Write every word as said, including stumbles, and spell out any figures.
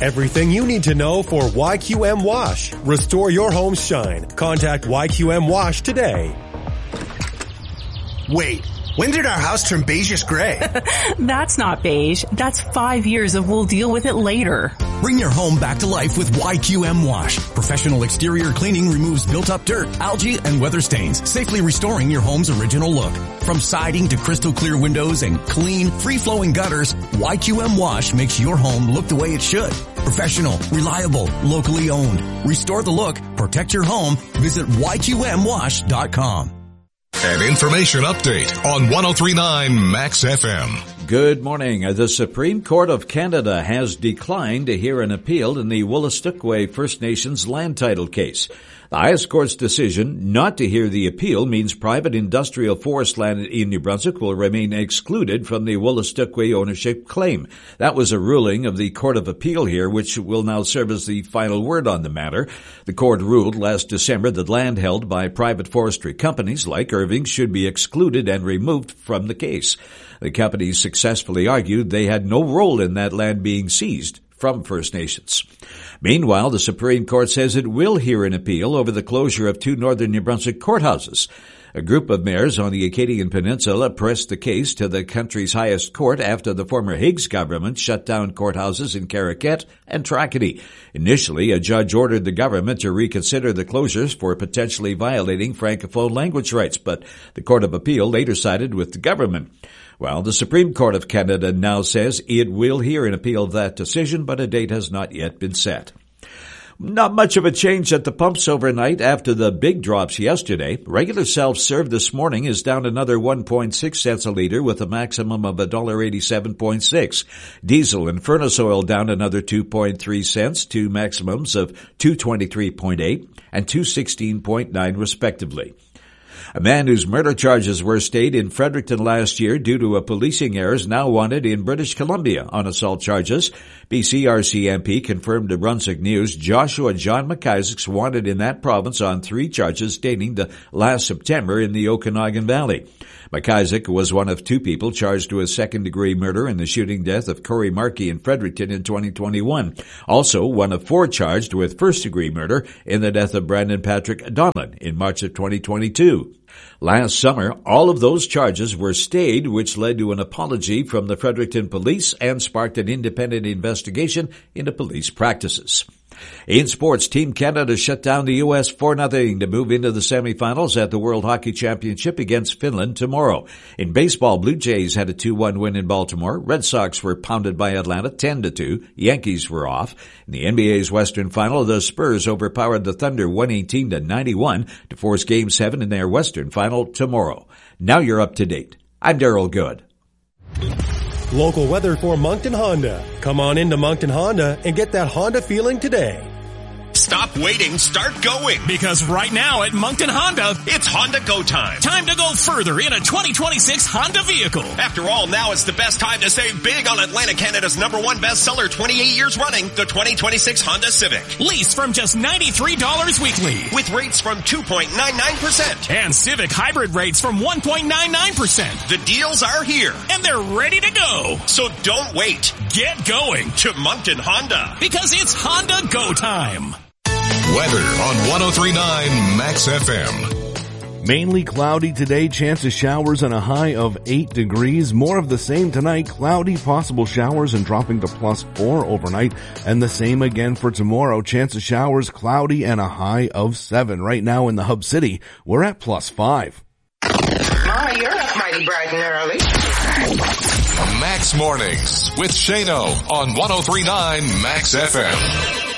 Everything you need to know for Y Q M Wash. Restore your home's shine. Contact Y Q M Wash today. Wait, when did our house turn beigeish gray? That's not beige. That's five years of we'll deal with it later. Bring your home back to life with Y Q M Wash. Professional exterior cleaning removes built-up dirt, algae, and weather stains, safely restoring your home's original look. From siding to crystal clear windows and clean, free-flowing gutters, Y Q M Wash makes your home look the way it should. Professional, reliable, locally owned. Restore the look, protect your home. Visit Y Q M wash dot com. An information update on one oh three point nine Max F M. Good morning. The Supreme Court of Canada has declined to hear an appeal in the Wolastoqey First Nations land title case. The highest court's decision not to hear the appeal means private industrial forest land in New Brunswick will remain excluded from the Wolastoqey ownership claim. That was a ruling of the Court of Appeal here, which will now serve as the final word on the matter. The court ruled last December that land held by private forestry companies like Irving should be excluded and removed from the case. The companies successfully argued they had no role in that land being seized from First Nations. Meanwhile, the Supreme Court says it will hear an appeal over the closure of two northern New Brunswick courthouses. A group of mayors on the Acadian Peninsula pressed the case to the country's highest court after the former Higgs government shut down courthouses in Caraquet and Tracadie. Initially, a judge ordered the government to reconsider the closures for potentially violating Francophone language rights, but the Court of Appeal later sided with the government. Well, the Supreme Court of Canada now says it will hear an appeal of that decision, but a date has not yet been set. Not much of a change at the pumps overnight after the big drops yesterday. Regular self-serve this morning is down another one point six cents a liter with a maximum of one dollar eighty-seven point six. Diesel and furnace oil down another two point three cents to maximums of two twenty-three point eight and two sixteen point nine respectively. A man whose murder charges were stayed in Fredericton last year due to a policing error is now wanted in British Columbia on assault charges. B C R C M P confirmed to Brunswick News Joshua John McIsaac's wanted in that province on three charges dating to last September in the Okanagan Valley. McIsaac was one of two people charged with second-degree murder in the shooting death of Corey Markey in Fredericton in twenty twenty-one. Also, one of four charged with first-degree murder in the death of Brandon Patrick Donlan in March of twenty twenty-two. Last summer, all of those charges were stayed, which led to an apology from the Fredericton police and sparked an independent investigation into police practices. In sports, Team Canada shut down the U S four nothing to move into the semifinals at the World Hockey Championship against Finland tomorrow. In baseball, Blue Jays had a two one win in Baltimore. Red Sox were pounded by Atlanta ten to two. Yankees were off. In the N B A's Western Final, the Spurs overpowered the Thunder one eighteen to ninety-one to force Game seven in their Western Final tomorrow. Now you're up to date. I'm Darryl Good. Local weather for Moncton Honda. Come on into Moncton Honda and get that Honda feeling today. Stop waiting, start going. Because right now at Moncton Honda, it's Honda Go time. Time to go further in a twenty twenty-six Honda vehicle. After all, now is the best time to save big on Atlantic Canada's number one bestseller twenty-eight years running, the twenty twenty-six Honda Civic. Lease from just ninety-three dollars weekly. With rates from two point nine nine percent. And Civic hybrid rates from one point nine nine percent. The deals are here. And they're ready to go. So don't wait. Get going to Moncton Honda. Because it's Honda Go time. Weather on one oh three point nine Max F M. Mainly cloudy today, chance of showers and a high of eight degrees. More of the same tonight, cloudy, possible showers and dropping to plus four overnight. And the same again for tomorrow, chance of showers, cloudy and a high of seven. Right now in the Hub City, we're at plus five. Mama, you're up mighty bright and early. Max Mornings with Shano on one oh three point nine Max F M.